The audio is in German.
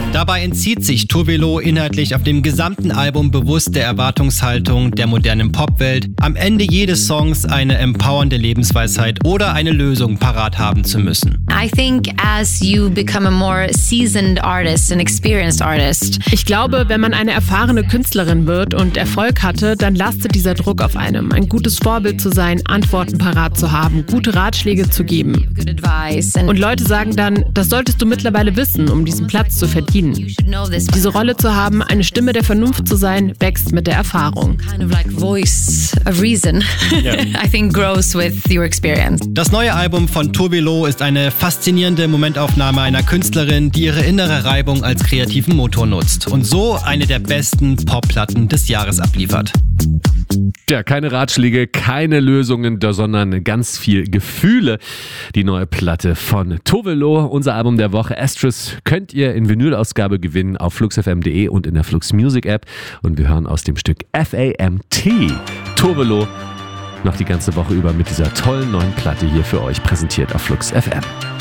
Dabei entzieht sich Tove Lo inhaltlich auf dem gesamten Album bewusst der Erwartungshaltung der modernen Popwelt, am Ende jedes Songs eine empowernde Lebensweisheit oder eine Lösung parat haben zu müssen. I think as you become a more seasoned artist, an experienced artist. Ich glaube, wenn man eine erfahrene Künstlerin wird und Erfolg hatte, dann lastet dieser Druck auf einem. Ein gutes Vorbild zu sein, Antworten parat zu haben, gute Ratschläge zu geben. Und Leute sagen dann, das solltest du mittlerweile wissen, um diesen Platz zu verdienen. Diese Rolle zu haben, eine Stimme der Vernunft zu sein, wächst mit der Erfahrung. Voice of reason. I think grows with your experience. Das neue Album von Tove Lo ist eine faszinierende Momentaufnahme einer Künstlerin, die ihre innere Reibung als kreativen Motor nutzt und so eine der besten Popplatten des Jahres abliefert. Ja, keine Ratschläge, keine Lösungen, sondern ganz viel Gefühle. Die neue Platte von Tove Lo, unser Album der Woche. Asterisk könnt ihr in Vinylausgabe gewinnen auf fluxfm.de und in der Flux Music App. Und wir hören aus dem Stück FAMT. Tove Lo noch die ganze Woche über mit dieser tollen neuen Platte hier für euch präsentiert auf Flux FM.